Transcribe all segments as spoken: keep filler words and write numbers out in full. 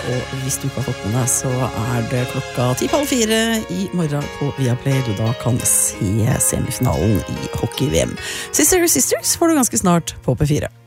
og hvis du ikke har fått med deg, så er det klokka ti på halv fire i morgen på Viaplay du da kan se semifinalen i hockey-V M. Sisters Sisters får du ganske snart på P fire.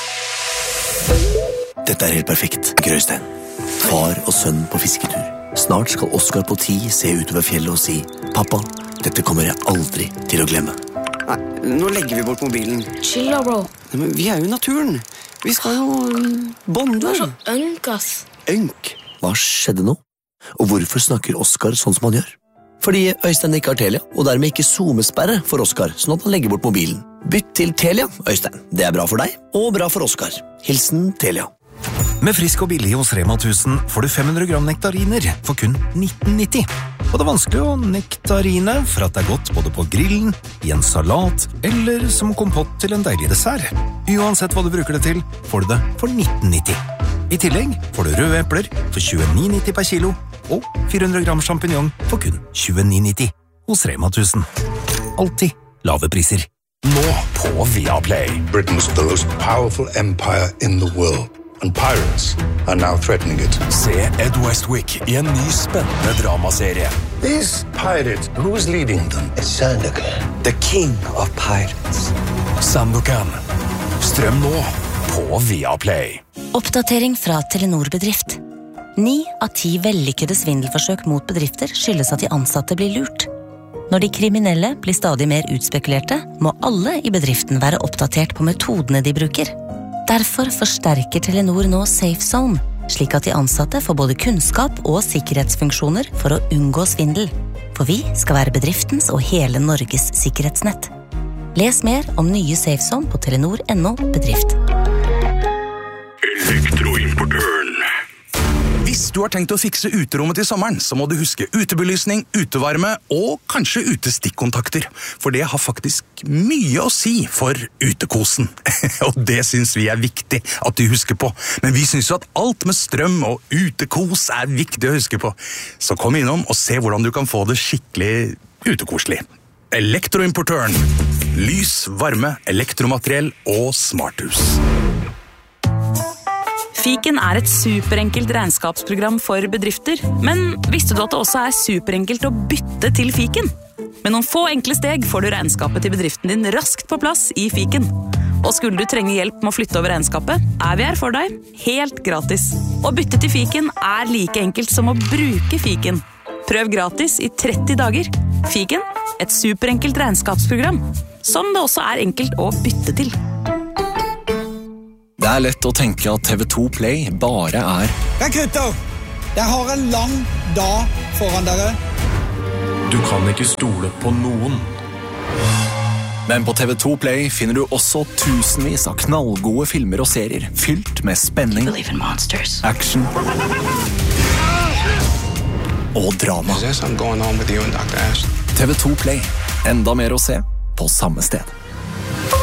Dette er helt perfekt, Grøystein. Far og sønn på fisketur. Snart skal Oskar på ti se utover fjellet og si «Pappa, dette kommer jeg aldri til å glemme». Nei, nå legger vi bort mobilen. Chill da, bro. Nei, men vi er jo i naturen. Vi skal jo bonde. Du er så ønk, ass. Ønk? Hva skjedde nå? Og hvorfor snakker Oskar sånn som han gjør? Fordi Øystein ikke har Telia, og dermed ikke zoomesperre for Oskar, sånn at han legger bort mobilen. Bytt til Telia, Øystein. Det er bra for deg, og bra for Oskar. Hilsen Telia. Med Frisk og billig hos Rema tusen får du fem hundre gram nektariner for kun nitten nitti. Og det er vanskelig å nektarine for at det er godt både på grillen, i en salat eller som kompott til en deilig dessert. Uansett hva du bruker det til, får du det for nitten nitti. I tillegg får du røde epler for tjueni nitti per kilo og fire hundre gram champignon for kun tjueni nitti hos Rema tusen. Alltid lave priser. Nå på Viaplay. Britain's the most powerful empire in the world. And pirates are now threatening it. Se Ed Westwick I en ny spennende dramaserie. These pirates, who's leading them? It's Sandokan, the king of pirates. Sandokan. Strøm nå på Viaplay. Oppdatering fra Telenor Bedrift. Ni av ti vellykkede svindelforsøk mot bedrifter skyldes at de ansatte blir lurt. Når de kriminelle blir stadig mer utspekulerte, må alle I bedriften være oppdatert på metodene de bruker. Derfor forsterker Telenor nå Safe Zone, slik at de ansatte får både kunnskap og sikkerhetsfunksjoner for å unngå svindel. For vi skal være bedriftens og hele Norges sikkerhetsnett. Les mer om nye Safe Zone på telenor punktum no bedrift. Elektroimportøren. Hvis du har tenkt å fikse uterommet til sommeren, så må du huske utebelysning, utevarme og kanskje utestikkontakter. For det har faktisk mye å si for utekosen. Og det synes vi er viktig at du husker på. Men vi synes jo at alt med strøm og utekos er viktig å huske på. Så kom innom og se hvordan du kan få det skikkelig utekoselig. Elektroimportøren. Lys, varme, elektromateriell og smarthus. Fiken er et superenkelt regnskapsprogram for bedrifter, men visste du at det også er superenkelt å bytte til Fiken? Med noen få enkle steg får du regnskapet til bedriften din raskt på plass I Fiken. Og skulle du trenge hjelp med å flytte over regnskapet, er vi her for deg, helt gratis. Å bytte til Fiken er like enkelt som å bruke Fiken. Prøv gratis I tretti dager. Fiken, et superenkelt regnskapsprogram, som det også er enkelt å bytte til. Det er lett å tenke at T V to Play bare er Rekrutter! Jeg har en lang dag foran dere. Du kan ikke stole på noen. Men på T V to Play finner du også tusenvis av knallgode filmer og serier fylt med spenning, action og drama. Is there something going on with you and Doctor Ash? T V to Play. Enda mer å se på samme sted.